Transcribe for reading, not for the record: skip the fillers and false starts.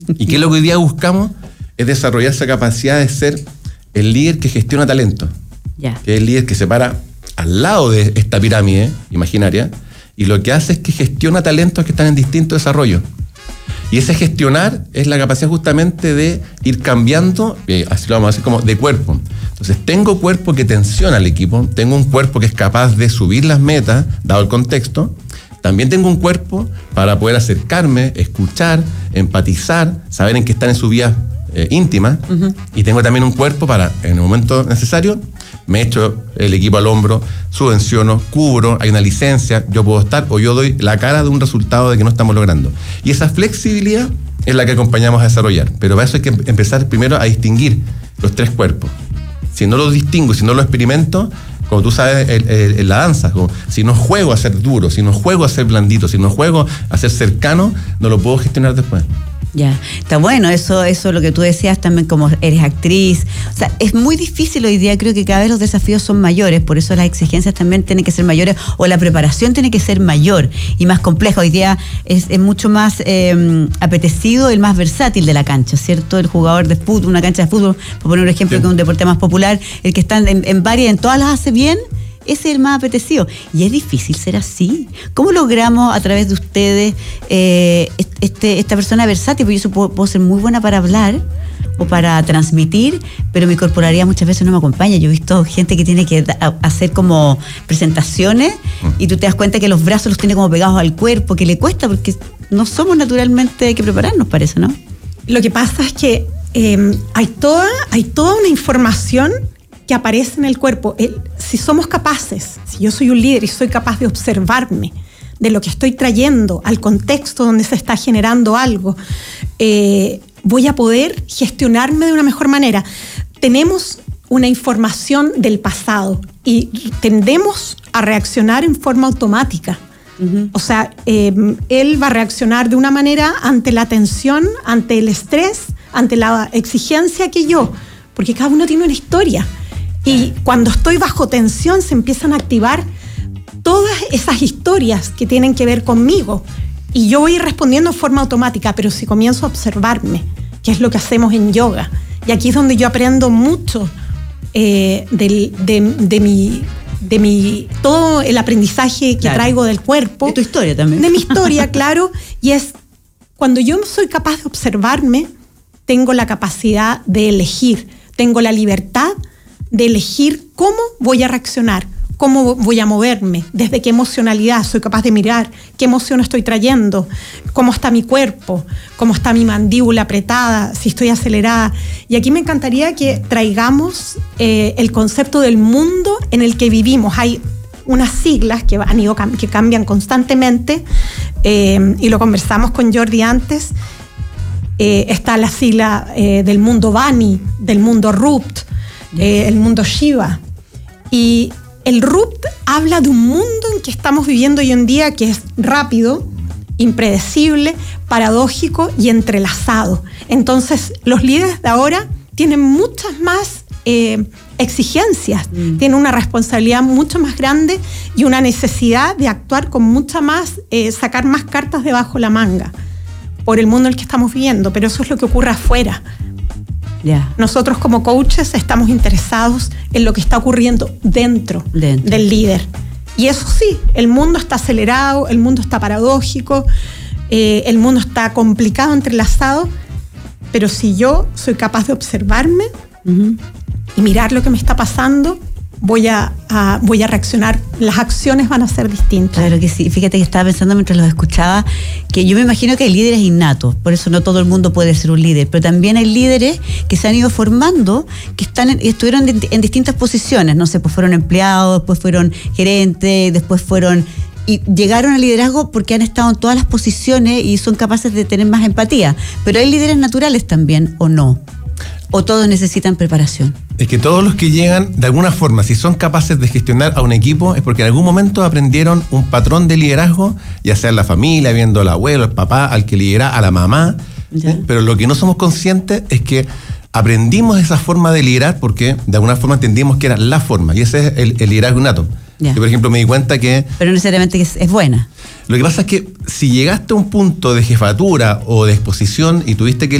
¿Y qué es lo que hoy día buscamos? Es desarrollar esa capacidad de ser el líder que gestiona talento. Ya. Que es el líder que se para al lado de esta pirámide imaginaria y lo que hace es que gestiona talentos que están en distintos desarrollos. Y ese gestionar es la capacidad justamente de ir cambiando, así lo vamos a decir, como de cuerpo. Entonces, tengo cuerpo que tensiona al equipo, tengo un cuerpo que es capaz de subir las metas, dado el contexto. También tengo un cuerpo para poder acercarme, escuchar, empatizar, saber en qué están en su vida íntima. Uh-huh. Y tengo también un cuerpo para, en el momento necesario, me echo el equipo al hombro, subvenciono, cubro, hay una licencia, yo puedo estar o yo doy la cara de un resultado de que no estamos logrando. Y esa flexibilidad es la que acompañamos a desarrollar. Pero para eso hay que empezar primero a distinguir los tres cuerpos. Si no los distingo, si no los experimento, como tú sabes en la danza, como si no juego a ser duro, si no juego a ser blandito, si no juego a ser cercano, no lo puedo gestionar después. Ya, está bueno, eso lo que tú decías también, como eres actriz, o sea, es muy difícil hoy día, creo que cada vez los desafíos son mayores, por eso las exigencias también tienen que ser mayores, o la preparación tiene que ser mayor y más compleja. Hoy día es mucho más apetecido el más versátil de la cancha, ¿cierto? El jugador de fútbol, una cancha de fútbol, por poner un ejemplo, sí, que es un deporte más popular, el que está en varias, en todas las hace bien. Ese es el más apetecido. Y es difícil ser así. ¿Cómo logramos a través de ustedes esta persona versátil? Porque yo puedo ser muy buena para hablar o para transmitir, pero mi corporalidad muchas veces no me acompaña. Yo he visto gente que tiene que hacer como presentaciones y tú te das cuenta que los brazos los tiene como pegados al cuerpo, que le cuesta porque no somos naturalmente, hay que prepararnos para eso, ¿no? Lo que pasa es que hay toda una información que aparece en el cuerpo. Si somos capaces, si yo soy un líder y soy capaz de observarme de lo que estoy trayendo al contexto donde se está generando algo, voy a poder gestionarme de una mejor manera. Tenemos una información del pasado y tendemos a reaccionar en forma automática. Uh-huh. O sea, él va a reaccionar de una manera ante la tensión, ante el estrés, ante la exigencia que yo, porque cada uno tiene una historia. Y cuando estoy bajo tensión se empiezan a activar todas esas historias que tienen que ver conmigo. Y yo voy respondiendo en forma automática, pero si comienzo a observarme, que es lo que hacemos en yoga, y aquí es donde yo aprendo mucho de mi todo el aprendizaje que claro, traigo del cuerpo. De tu historia también. De mi historia, claro. Y es cuando yo soy capaz de observarme, tengo la capacidad de elegir, tengo la libertad de elegir cómo voy a reaccionar, cómo voy a moverme, desde qué emocionalidad soy capaz de mirar, qué emoción estoy trayendo, cómo está mi cuerpo, cómo está mi mandíbula apretada, si estoy acelerada. Y aquí me encantaría que traigamos el concepto del mundo en el que vivimos. Hay unas siglas que cambian constantemente y lo conversamos con Jordi antes. Está la sigla del mundo Vani, del mundo Rupt, el mundo Shiva. Y el Rupt habla de un mundo en que estamos viviendo hoy en día que es rápido, impredecible, paradójico y entrelazado. Entonces, los líderes de ahora tienen muchas más exigencias, tienen una responsabilidad mucho más grande y una necesidad de actuar con mucha más, sacar más cartas debajo la manga por el mundo en el que estamos viviendo, pero eso es lo que ocurre afuera. Yeah. Nosotros como coaches estamos interesados en lo que está ocurriendo dentro del líder. Y eso sí, el mundo está acelerado, el mundo está paradójico, el mundo está complicado, entrelazado, pero si yo soy capaz de observarme y mirar lo que me está pasando, voy a reaccionar, las acciones van a ser distintas. Claro que sí, fíjate que estaba pensando mientras los escuchaba, que yo me imagino que el líder es innato, por eso no todo el mundo puede ser un líder, pero también hay líderes que se han ido formando, que estuvieron en distintas posiciones, no sé, pues fueron empleados, después fueron gerentes, después fueron... y llegaron al liderazgo porque han estado en todas las posiciones y son capaces de tener más empatía, pero hay líderes naturales también, ¿o no? ¿O todos necesitan preparación? Es que todos los que llegan, de alguna forma, si son capaces de gestionar a un equipo, es porque en algún momento aprendieron un patrón de liderazgo, ya sea en la familia, viendo al abuelo, al papá, al que lidera, a la mamá. Pero lo que no somos conscientes es que aprendimos esa forma de liderar porque de alguna forma entendimos que era la forma, y ese es el liderazgo innato. Yo, por ejemplo, me di cuenta que... Pero no necesariamente es buena. Lo que pasa es que si llegaste a un punto de jefatura o de exposición y tuviste que